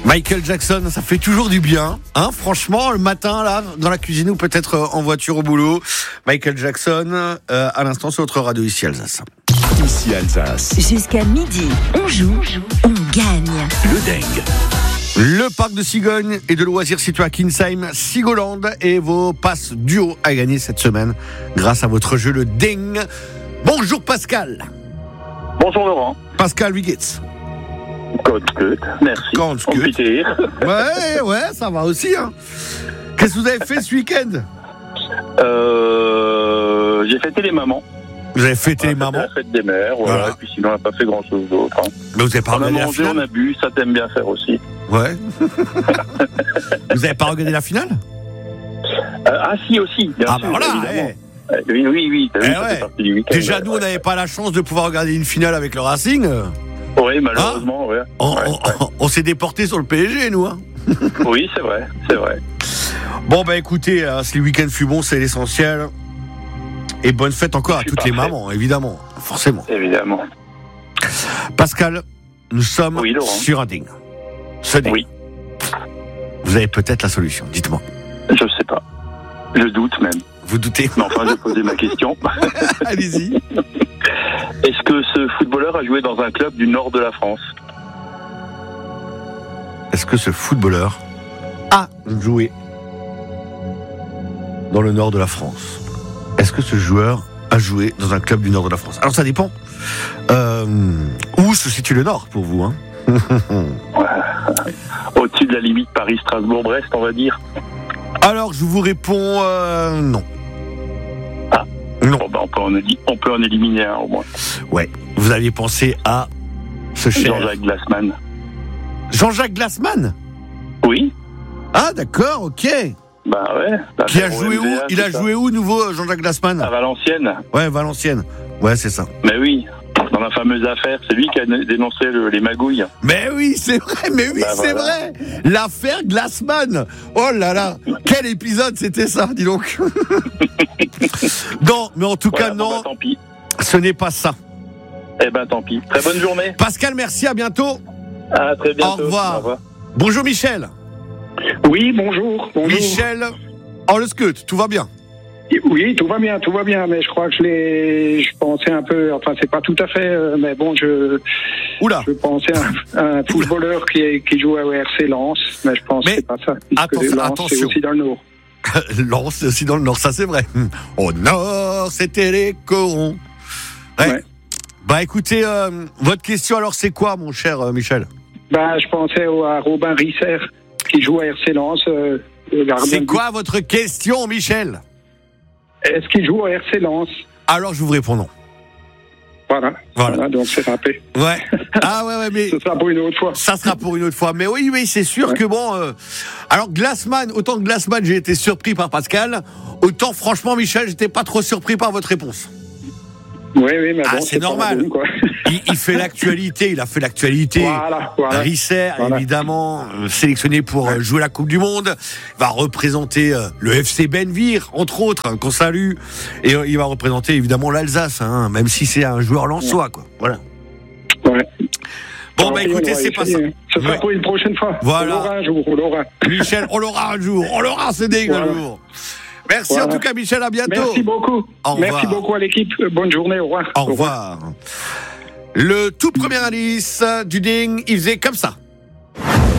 Michael Jackson, ça fait toujours du bien, hein, franchement, le matin, là, dans la cuisine ou peut-être en voiture au boulot. Michael Jackson, à l'instant, sur votre radio ici Alsace. Ici Alsace. Jusqu'à midi, on joue, on gagne. Le Deng. Le parc de cigogne et de loisirs situé à Kinsheim, Sigoland, et vos passes duo à gagner cette semaine grâce à votre jeu, le Deng. Bonjour Pascal. Bonjour Laurent. Pascal Wigetz. Ganz gut, merci. Ganz gut. On peut dire. Ouais, ça va aussi, hein. Qu'est-ce que vous avez fait ce week-end? J'ai fêté les mamans. Vous avez fêté les On a mamans? la fête des mères, voilà. Et puis sinon, on n'a pas fait grand-chose d'autre. Hein. Mais vous avez pas On a regardé la mangé, on finale? a bu, ça t'aime bien faire aussi. Ouais. Vous avez pas regardé la finale? Si, aussi, bien sûr. Ah bah voilà, évidemment. Oui, t'as vu, ça fait partie du week-end. Déjà, nous, on n'avait pas la chance de pouvoir regarder une finale avec le Racing. Oui, malheureusement, ouais. On s'est déporté sur le PSG, nous. Hein. Oui, c'est vrai. Bon, bah écoutez, si le week-end fut bon, c'est l'essentiel. Et bonne fête encore à toutes les mamans, évidemment. Forcément. Évidemment. Pascal, nous sommes Laurent. sur un ding. Ce ding. Oui. Vous avez peut-être la solution, dites-moi. Je sais pas. Je doute même. Vous doutez? Mais enfin, j'ai posé ma question. Allez-y. Est-ce que ce footballeur a joué dans un club du nord de la France? Est-ce que ce footballeur a joué dans le nord de la France? Est-ce que ce joueur a joué dans un club du nord de la France? Alors ça dépend. Où se situe le nord pour vous, hein? Au-dessus de la limite Paris-Strasbourg-Brest, on va dire. Alors je vous réponds non. Non. Bon, on peut en éliminer un au moins. Ouais. Vous aviez pensé à ce cher Jean-Jacques Glassman. Jean-Jacques Glassman? Oui. Ah d'accord, ok. Bah ouais. Qui a joué où? Il a joué où, nouveau Jean-Jacques Glassman? À Valenciennes. Ouais, Valenciennes. Ouais, c'est ça. Mais oui. Dans la fameuse affaire, c'est lui qui a dénoncé les magouilles. Mais oui, c'est vrai, c'est vrai. L'affaire Glassman. Oh là là, quel épisode c'était ça, dis donc. Non, mais en tout cas, non. Tant pis. Ce n'est pas ça. Eh ben, tant pis. Très bonne journée. Pascal, merci, à bientôt. À très bientôt. Au revoir. Bonjour Michel. Oui, bonjour. Michel, en le scout, tout va bien? Oui, tout va bien, mais je crois que je pensais un peu, enfin c'est pas tout à fait, mais bon, je pensais à un footballeur qui joue au RC Lens, mais je pense que c'est pas ça. Attention. C'est aussi dans le Nord. Lens, c'est aussi dans le Nord, ça c'est vrai. Au Nord, c'était les corons. Ouais. Bah écoutez, votre question alors c'est quoi, mon cher Michel? Bah je pensais à Robin Risser, qui joue à RC Lens. C'est quoi votre question, Michel? Est-ce qu'il joue à RC Lens? Alors je vous réponds non. Voilà, donc c'est râpé. Ouais. Ah ouais, mais ça sera pour une autre fois. Ça sera pour une autre fois. Mais oui, c'est sûr que bon. Alors Glassman, autant que Glassman, j'ai été surpris par Pascal, autant franchement, Michel, j'étais pas trop surpris par votre réponse. Oui, mais bon, c'est normal. Bon, quoi. Il fait l'actualité, il a fait l'actualité. Voilà. Risser, évidemment, sélectionné pour jouer la Coupe du Monde, va représenter le FC Benvir, entre autres, qu'on salue, et il va représenter évidemment l'Alsace, hein, même si c'est un joueur lensois, quoi. Voilà. Ouais. Bon, bah écoutez, c'est pas ça. Ce sera pour une prochaine fois. Voilà. On l'aura un jour, on l'aura. Michel, on l'aura un jour. On l'aura ce ding un jour. Merci en tout cas, Michel, à bientôt. Merci beaucoup. Merci beaucoup à l'équipe. Bonne journée, au revoir. Au revoir. Le tout premier indice du ding, il faisait comme ça.